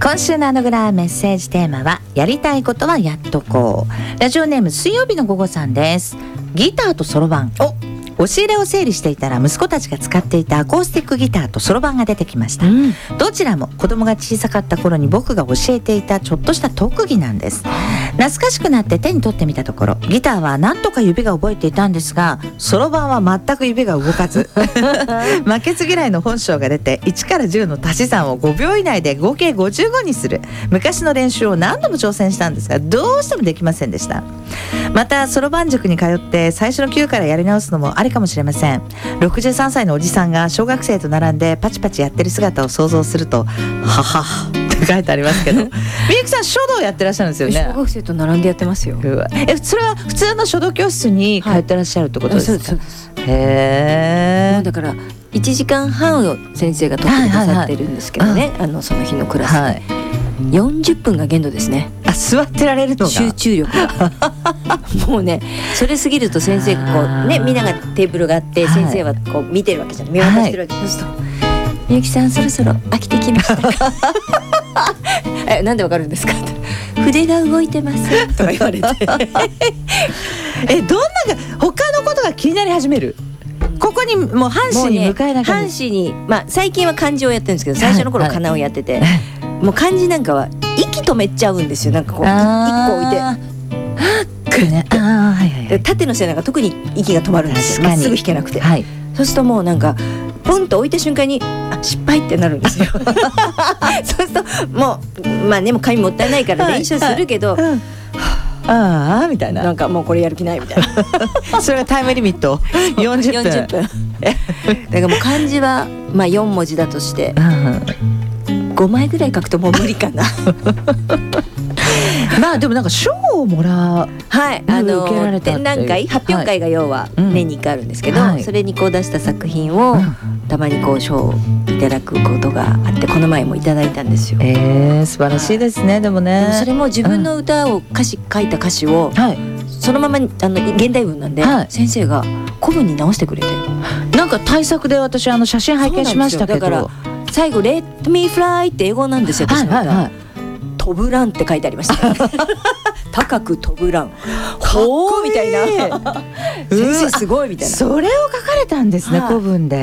今週のアナグラメッセージテーマはやりたいことはやっとこう。ラジオネーム水曜日の午後さんです。ギターとそろばん、押し入れを整理していたら息子たちが使っていたアコースティックギターとそろばんが出てきました、どちらも子供が小さかった頃に僕が教えていたちょっとした特技なんです。懐かしくなって手に取ってみたところ、ギターはなんとか指が覚えていたんですが、そろばんは全く指が動かず負けず嫌いの本性が出て、1から10の足し算を5秒以内で合計55にする昔の練習を何度も挑戦したんですが、どうしてもできませんでした。またそろばん塾に通って最初の9からやり直すのもありかもしれません。63歳のおじさんが小学生と並んでパチパチやってる姿を想像するとははって書いてありますけどみゆきさん書道やってらっしゃるんですよね。 小学生と並んでやってますよ。 それは普通の書道教室に通ってらっしゃるってことですか？ そうです。 へー。 だから1時間半を先生が取ってくださってるんですけどね、その日のクラスで、40分が限度ですね。 座ってられるのが集中力がもうね、それ過ぎると先生がこうね、みんながテーブルがあって、先生はこう見てるわけじゃない、見渡してるわけ、そうするとみゆきさんそろそろ飽きてきましたかなんでわかるんですか筆が動いてますとか言われてどんな他のことが気になり始める。ここにもう半紙に向かえなきゃ、 半紙に、最近は漢字をやってるんですけど、最初の頃かなをやってて、もう漢字なんかは息止めちゃうんですよ。なんかこう1個置いて縦の線なんか特に息が止まるんですよ。まっすぐ引けなくて、そうするともうなんかポンと置いた瞬間に失敗ってなるんですよそうするともうでも紙もったいないから練習するけど、 みたいな、 なんかもうこれやる気ないみたいなそれがタイムリミット40分だからもう漢字は4文字だとして5枚ぐらい書くともう無理かなでもなんか賞をもらう、受けられた展覧会、発表会が要は年に1回あるんですけど、それにこう出した作品をたまにこう賞をいただくことがあって、この前もいただいたんですよ。 素晴らしいですね。でもね、 それも自分の歌を書いた歌詞をそのまま現代文なんで、先生が古文に直してくれて、 なんか対策で私写真拝見しましたけど、 だから最後 Let me fly って英語なんですよ。私の歌飛ぶランって書いてありました高く飛ぶラン、ほーみたいな先生すごいみたいな、 それを書かれたんですね、古文で。